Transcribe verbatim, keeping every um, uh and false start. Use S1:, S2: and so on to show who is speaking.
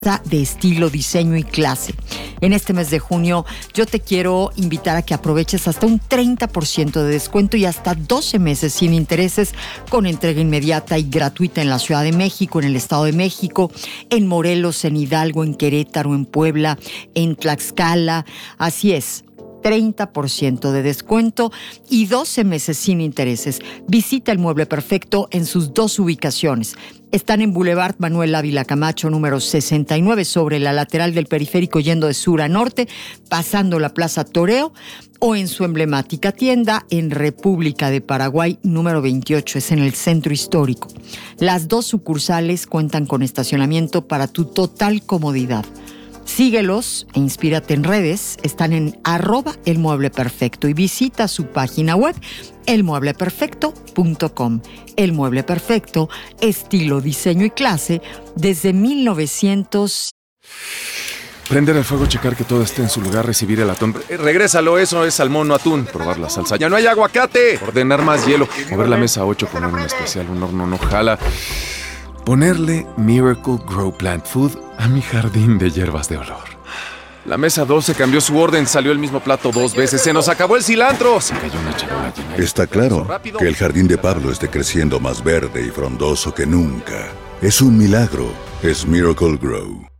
S1: de estilo, diseño y clase. En este mes de junio yo te quiero invitar a que aproveches hasta un treinta por ciento de descuento y hasta doce meses sin intereses con entrega inmediata y gratuita en la Ciudad de México, en el Estado de México, en Morelos, en Hidalgo, en Querétaro, en Puebla, en Tlaxcala. Así es. treinta por ciento de descuento y doce meses sin intereses. Visita el Mueble Perfecto en sus dos ubicaciones. Están en Boulevard Manuel Ávila Camacho, número sesenta y nueve, sobre la lateral del periférico yendo de sur a norte, pasando la Plaza Toreo, o en su emblemática tienda en República de Paraguay, número veintiocho, es en el centro histórico. Las dos sucursales cuentan con estacionamiento para tu total comodidad. Síguelos e inspírate en redes. Están en arroba El Mueble Perfecto y visita su página web el mueble perfecto punto com. El Mueble Perfecto, estilo, diseño y clase desde mil novecientos.
S2: Prender el fuego, checar que todo esté en su lugar, recibir el atún. Eh, regrésalo, eso es salmón, no atún. Probar la salsa. ¡Ya no hay aguacate! Ordenar más hielo. Mover la mesa a ocho, poner un especial, un horno no jala. Ponerle Miracle Grow Plant Food a mi jardín de hierbas de olor. La mesa doce cambió su orden, salió el mismo plato dos veces, se nos acabó el cilantro. Se cayó una charola llena de...
S3: Está claro que el jardín de Pablo esté creciendo más verde y frondoso que nunca. Es un milagro, es Miracle Grow.